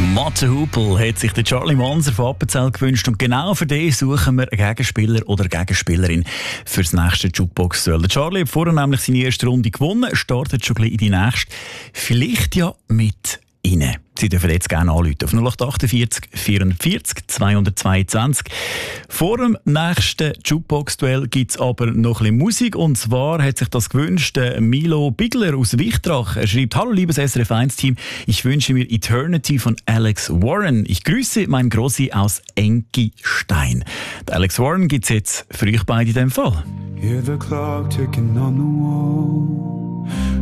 Matze Hupel hat sich der Charlie Manser von Appenzell gewünscht und genau für den suchen wir einen Gegenspieler oder eine Gegenspielerin für das nächste Jukebox-Duell. Der Charlie hat vorher nämlich seine erste Runde gewonnen, startet schon gleich in die nächste. Vielleicht ja mit Ihnen. Sie dürfen jetzt gerne anrufen auf 0848 440 222. Vor dem nächsten Jukebox-Duell gibt es aber noch ein bisschen Musik. Und zwar hat sich das gewünscht Milo Bigler aus Wichtrach. Er schreibt: Hallo liebes SRF 1-Team, ich wünsche mir Eternity von Alex Warren. Ich grüße meinen Grossi aus Enkistein. Der Alex Warren gibt es jetzt für euch beide in diesem Fall. Hear the clock ticking on the wall.